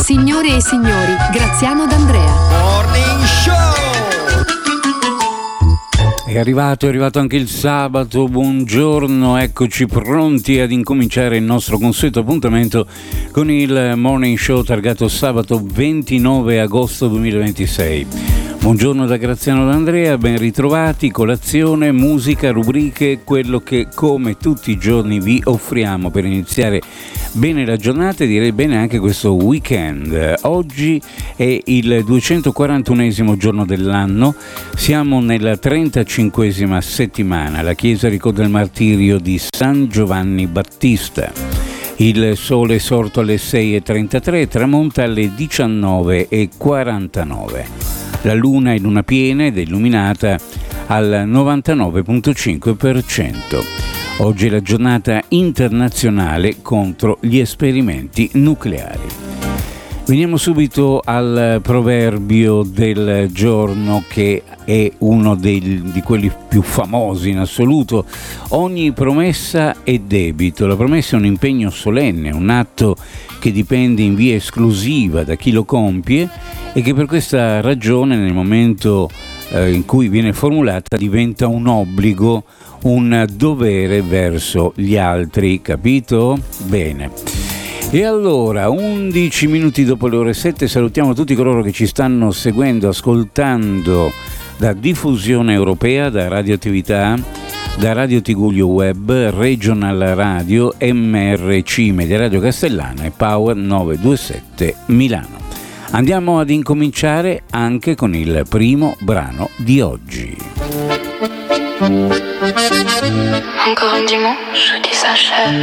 Signore e signori, Graziano D'Andrea. Morning Show! È arrivato anche il sabato, buongiorno, eccoci pronti ad incominciare il nostro consueto appuntamento con il Morning Show targato sabato 29 agosto 2026. Buongiorno da Graziano D'Andrea, ben ritrovati, colazione, musica, rubriche, quello che come tutti i giorni vi offriamo per iniziare bene la giornata e direi bene anche questo weekend. Oggi è il 241esimo giorno dell'anno, siamo nella 35esima settimana, la Chiesa ricorda il martirio di San Giovanni Battista. Il sole è sorto alle 6:33, tramonta alle 19:49. La luna è luna piena ed è illuminata al 99,5%. Oggi è la giornata internazionale contro gli esperimenti nucleari. Veniamo subito al proverbio del giorno, che è uno di quelli più famosi in assoluto. Ogni promessa è debito. La promessa è un impegno solenne, un atto che dipende in via esclusiva da chi lo compie e che per questa ragione nel momento in cui viene formulata diventa un obbligo, un dovere verso gli altri, capito? Bene. E allora, 11 minuti dopo le ore 7, salutiamo tutti coloro che ci stanno seguendo, ascoltando da Diffusione Europea, da Radioattività, da Radio Tigullio Web, Regional Radio, MRC Media Radio Castellana e Power 927 Milano. Andiamo ad incominciare anche con il primo brano di oggi. Encore un dimanche qui s'achève.